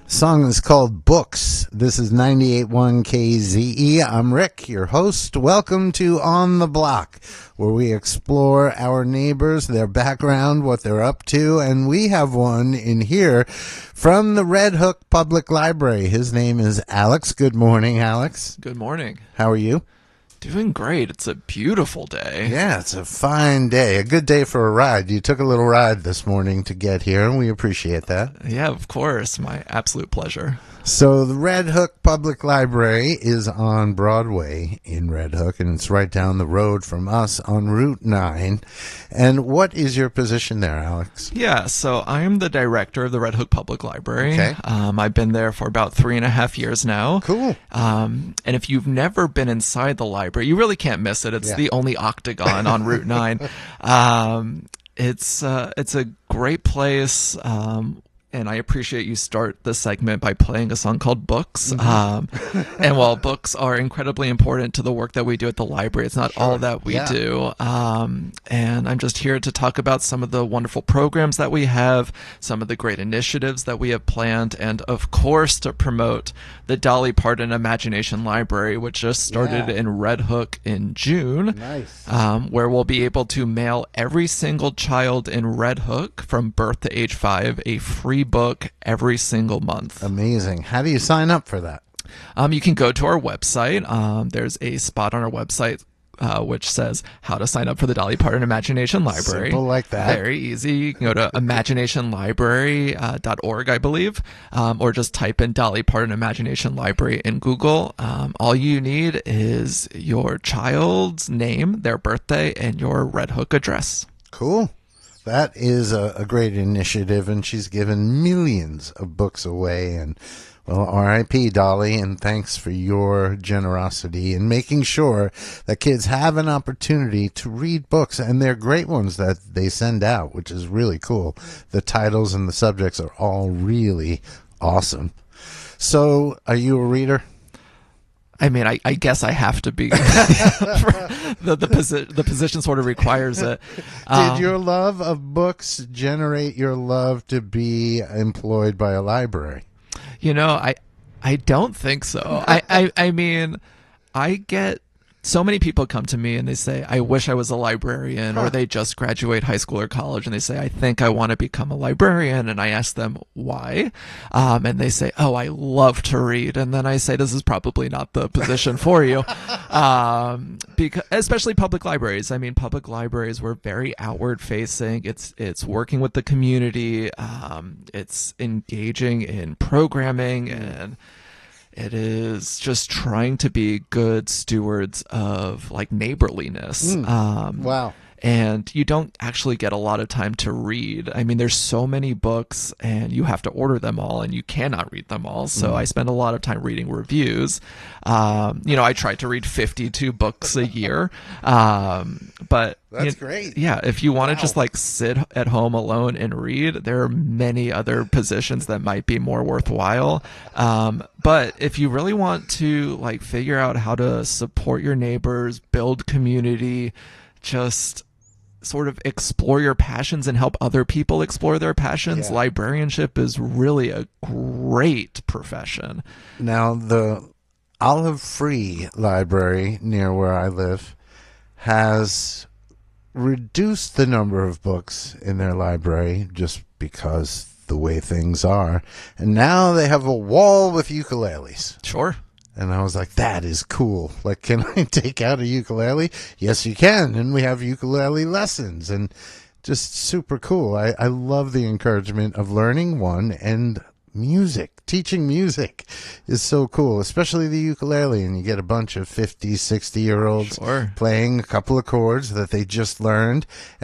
Song is called Books. This is 98.1 KZE. I'm Rick, your host. Welcome to On the Block, where we explore our neighbors, their background, what they're up to, and we have one in here from the Red Hook Public Library. His name is Alex. Good morning, Alex. Good morning. How are you? Doing great. It's a beautiful day. Yeah, it's a fine day. A good day for a ride. You took a little ride this morning to get here, and we appreciate that. Yeah, of course. My absolute pleasure. So the Red Hook Public Library is on Broadway in Red Hook, and it's right down the road from us on Route 9. And what is your position there, Alex? Yeah, so I am the director of the Red Hook Public Library. Okay. I've been there for about 3.5 years now. Cool. And if you've never been inside the library, you really can't miss it. It's the only octagon on Route 9. It's a great place. And I appreciate you start the segment by playing a song called Books. Mm-hmm. And while books are incredibly important to the work that we do at the library, it's not all that we do. And I'm just here to talk about some of the wonderful programs that we have, some of the great initiatives that we have planned, and of course to promote the Dolly Parton Imagination Library, which just started in Red Hook in June. Nice. Where we'll be able to mail every single child in Red Hook from birth to age 5 a free book every single month. Amazing. How do you sign up for that? You can go to our website. There's a spot on our website which says how to sign up for the Dolly Parton Imagination Library. Simple like that. Very easy. You can go to imaginationlibrary.org, I believe, or just type in Dolly Parton Imagination Library in Google. All you need is your child's name, their birthday, and your Red Hook address. Cool. That is a great initiative, and she's given millions of books away. And, well, R.I.P. Dolly, and thanks for your generosity in making sure that kids have an opportunity to read books, and they're great ones that they send out, which is really cool. The titles and the subjects are all really awesome. So, are you a reader? I mean, I guess I have to be. the position sort of requires it. Did your love of books generate your love to be employed by a library? You know, I don't think so. I mean, I get so many people come to me and they say, I wish I was a librarian, or they just graduate high school or college and they say, I think I want to become a librarian. And I ask them why. And they say, oh, I love to read. And then I say, this is probably not the position for you. Because especially public libraries. I mean, public libraries were very outward facing. It's working with the community. It's engaging in programming, and it is just trying to be good stewards of like neighborliness. Wow. And you don't actually get a lot of time to read. I mean, there's so many books and you have to order them all and you cannot read them all. So I spend a lot of time reading reviews. I try to read 52 books a year. But that's great. Yeah. If you want to just like sit at home alone and read, there are many other positions that might be more worthwhile. But if you really want to like figure out how to support your neighbors, build community, just sort of explore your passions and help other people explore their passions, librarianship is really a great profession. Now, the Olive Free Library near where I live has reduced the number of books in their library just because the way things are. And now they have a wall with ukuleles. Sure. And I was like, that is cool. Like, can I take out a ukulele? Yes, you can. And we have ukulele lessons, and just super cool. I love the encouragement of learning one, and music. Teaching music is so cool, especially the ukulele. And you get a bunch of 50, 60-year-olds playing a couple of chords that they just learned.